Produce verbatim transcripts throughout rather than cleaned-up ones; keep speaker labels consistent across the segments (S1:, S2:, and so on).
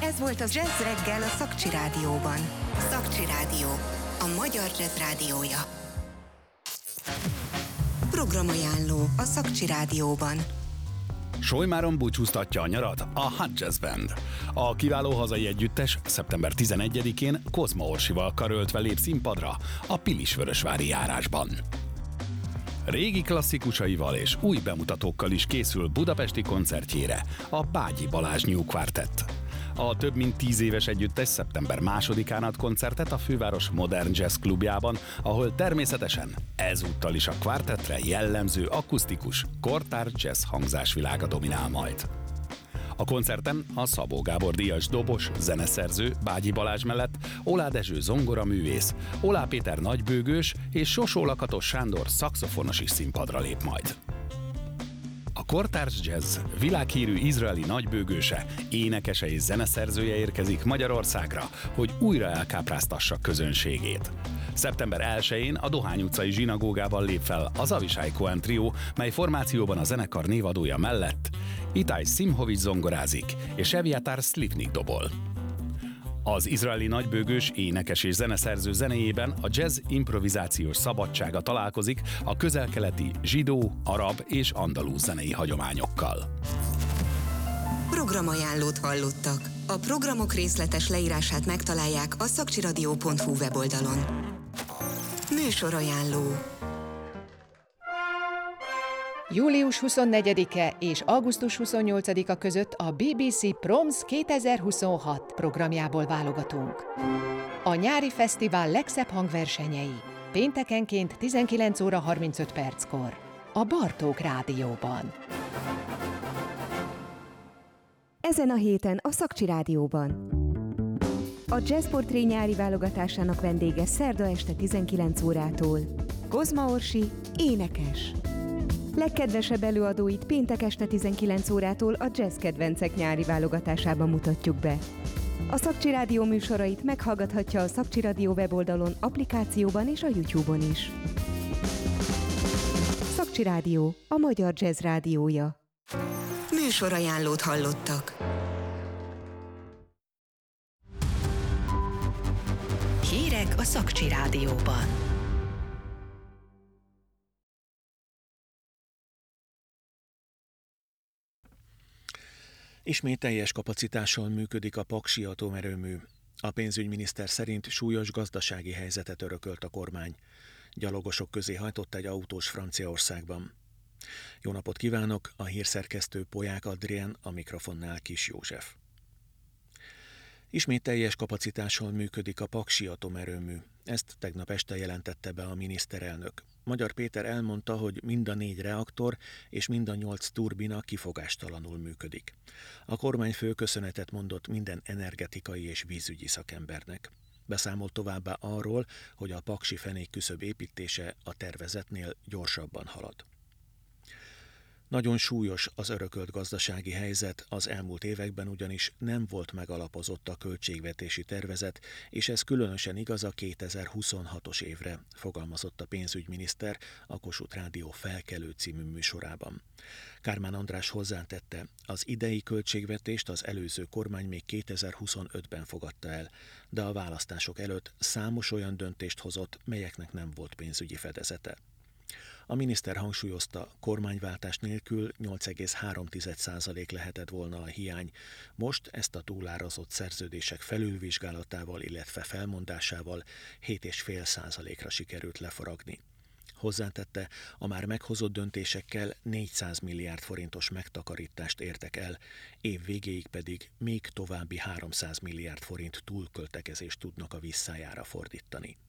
S1: Ez volt az Jazz Reggel a Szakcsi Rádióban. Szakcsi Rádió, a magyar jazz rádiója. Programajánló a Szakcsi Rádióban.
S2: Solymáron búcsúztatja a nyarat a Hot Jazz Band. A kiváló hazai együttes szeptember tizenegyedikén Kozma Orsival karöltve lép színpadra a Pilisvörösvári járásban. Régi klasszikusaival és új bemutatókkal is készül budapesti koncertjére a Bágyi Balázs New Quartet. A több mint tíz éves együttes szeptember másodikán ad koncertet a főváros Modern Jazz klubjában, ahol természetesen ezúttal is a kvartettre jellemző akusztikus, kortárs jazz hangzásvilága dominál majd. A koncerten a Szabó Gábor díjas dobos, zeneszerző Bágyi Balázs mellett Olá Dezső zongoraművész, Olá Péter nagybőgős és Sosó Lakatos Sándor szaxofonos is színpadra lép majd. A kortárs jazz világhírű izraeli nagybőgőse, énekese és zeneszerzője érkezik Magyarországra, hogy újra elkápráztassa közönségét. szeptember elsején a Dohány utcai zsinagógában lép fel az Avisály Cohen Trio, mely formációban a zenekar névadója mellett Itai Simhovics zongorázik és Eviatar Slivnik dobol. Az izraeli nagybőgős, énekes és zeneszerző zenéjében a jazz improvizációs szabadsága találkozik a közel-keleti zsidó, arab és andalúz zenei hagyományokkal.
S1: Programajánlót hallottak. A programok részletes leírását megtalálják a szakcsiradio pont hu weboldalon. Műsorajánló.
S3: július huszonnegyedike és augusztus huszonnyolcadika között a bé bé cé Proms kétezer-huszonhat programjából válogatunk. A nyári fesztivál legszebb hangversenyei péntekenként tizenkilenc óra harmincöt perckor a Bartók Rádióban.
S4: Ezen a héten a Szakcsi Rádióban. A Jazz Portré nyári válogatásának vendége szerda este tizenkilenc órától Kozma Orsi, énekes. Legkedvesebb előadóit péntek este tizenkilenc órától a Jazz Kedvencek nyári válogatásában mutatjuk be. A Szakcsi Rádió műsorait meghallgathatja a Szakcsi Rádió weboldalon, applikációban és a YouTube-on is. Szakcsi Rádió, a magyar jazz rádiója.
S1: Műsorajánlót hallottak. Hírek a Szakcsi Rádióban.
S5: Ismét teljes kapacitással működik a paksi atomerőmű. A pénzügyminiszter szerint súlyos gazdasági helyzetet örökölt a kormány. Gyalogosok közé hajtott egy autós Franciaországban. Jó napot kívánok, a hírszerkesztő Polyák Adrien, a mikrofonnál Kis József. Ismét teljes kapacitással működik a paksi atomerőmű. Ezt tegnap este jelentette be a miniszterelnök. Magyar Péter elmondta, hogy mind a négy reaktor és mind a nyolc turbina kifogástalanul működik. A kormányfő köszönetet mondott minden energetikai és vízügyi szakembernek. Beszámolt továbbá arról, hogy a paksi fenékküszöb építése a tervezetnél gyorsabban halad. Nagyon súlyos az örökölt gazdasági helyzet, az elmúlt években ugyanis nem volt megalapozott a költségvetési tervezet, és ez különösen igaz a kétezer-huszonhatos évre, fogalmazott a pénzügyminiszter a Kossuth Rádió Felkelő című műsorában. Kármán András hozzátette, az idei költségvetést az előző kormány még kétezer-huszonötben fogadta el, de a választások előtt számos olyan döntést hozott, melyeknek nem volt pénzügyi fedezete. A miniszter hangsúlyozta, kormányváltás nélkül nyolc egész három százalék lehetett volna a hiány. Most ezt a túlárazott szerződések felülvizsgálatával, illetve felmondásával hét egész öt százalékra sikerült lefaragni. Hozzátette, a már meghozott döntésekkel négyszáz milliárd forintos megtakarítást értek el, év végéig pedig még további háromszáz milliárd forint túlköltekezést tudnak a visszájára fordítani.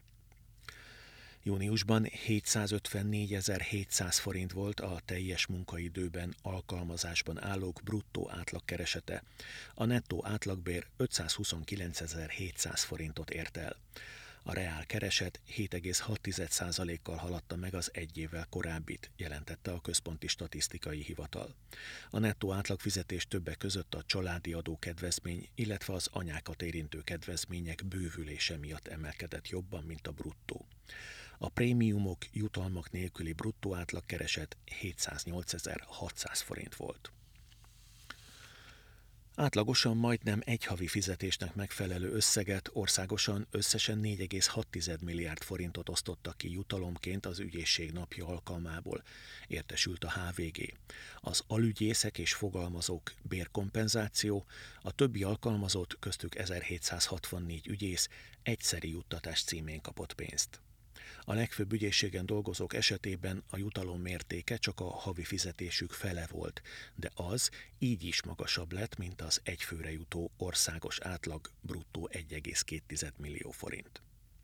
S5: Júniusban hétszázötvennégyezer-hétszáz forint volt a teljes munkaidőben alkalmazásban állók bruttó átlagkeresete. A nettó átlagbér ötszázhuszonkilencezer-hétszáz forintot ért el. A reál kereset hét egész hat százalékkal haladta meg az egy évvel korábbit, jelentette a Központi Statisztikai Hivatal. A nettó átlagfizetés többek között a családi adókedvezmény, illetve az anyákat érintő kedvezmények bővülése miatt emelkedett jobban, mint a bruttó. A prémiumok, jutalmak nélküli bruttó átlagkereset hétszáznyolcezer-hatszáz forint volt. Átlagosan majdnem egy havi fizetésnek megfelelő összeget országosan összesen négy egész hat milliárd forintot osztottak ki jutalomként az ügyészség napja alkalmából, értesült a há vé gé. Az alügyészek és fogalmazók bérkompenzáció, a többi alkalmazott, köztük ezerhétszázhatvannégy ügyész egyszeri juttatás címén kapott pénzt. A legfőbb ügyészségen dolgozók esetében a jutalom mértéke csak a havi fizetésük fele volt, de az így is magasabb lett, mint az egyfőre jutó országos átlag bruttó egy egész két millió forint.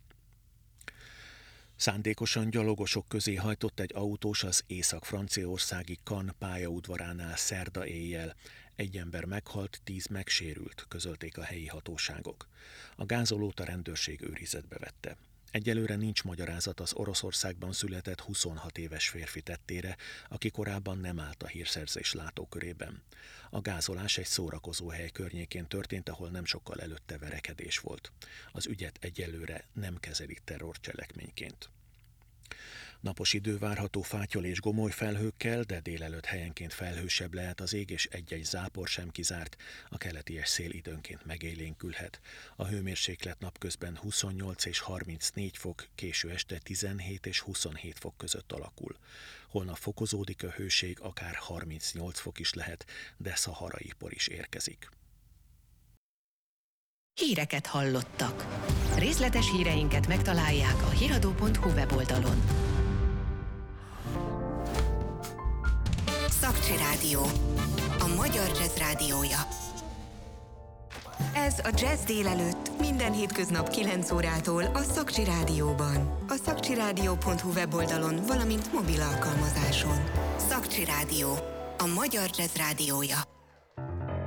S5: Szándékosan gyalogosok közé hajtott egy autós az észak-franciaországi Cannes pályaudvaránál szerda éjjel. Egy ember meghalt, tíz megsérült, közölték a helyi hatóságok. A gázolót a rendőrség őrizetbe vette. Egyelőre nincs magyarázat az Oroszországban született huszonhat éves férfi tettére, aki korábban nem állt a hírszerzés látókörében. A gázolás egy szórakozóhely környékén történt, ahol nem sokkal előtte verekedés volt. Az ügyet egyelőre nem kezelik terrorcselekményként. Napos idő várható fátyol és gomoly felhőkkel, de délelőtt helyenként felhősebb lehet az ég, és egy-egy zápor sem kizárt, a keleties szél időnként megélénkülhet. A hőmérséklet napközben huszonnyolc és harmincnégy fok, késő este tizenhét és huszonhét fok között alakul. Holnap fokozódik a hőség, akár harmincnyolc fok is lehet, de szaharai por is érkezik.
S3: Híreket hallottak. Részletes híreinket megtalálják a hiradó pont hu weboldalon.
S1: Szakcsi Rádió, a magyar jazz rádiója. Ez a Jazz délelőtt minden hétköznap kilenc órától a Szakcsi Rádióban. A szakcsi rádió pont hu weboldalon, valamint mobil alkalmazáson. Szakcsi Rádió, a magyar jazz rádiója.